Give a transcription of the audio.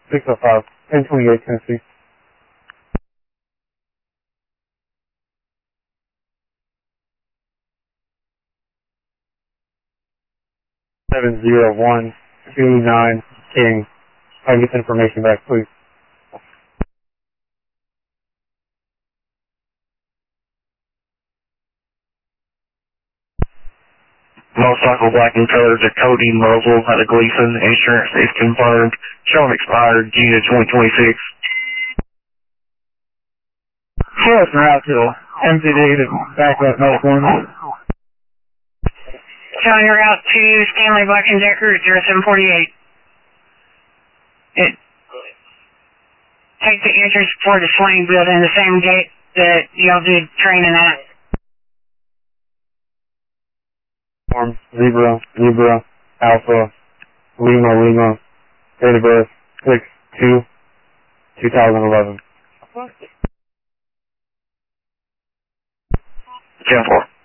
605, 1028 Tennessee. 70129 King. I'll get the information back, please. Motorcycle black and colors at Cody Muzzle at a Gleason. Insurance is confirmed. Showing expired June 2026. Show us route to MCD to back up North One. Showing your route to Stanley Black & Decker 0748. Take the entrance for the Swain building, the same gate that y'all did training at. Form Zebra, Alpha, Lima, date of birth 6/2/2011. 10-4.